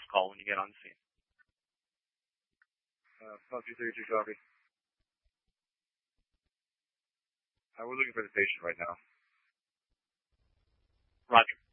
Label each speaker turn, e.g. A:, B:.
A: call when you get on the scene.
B: 232 copy. We're looking for the patient right now.
A: Roger.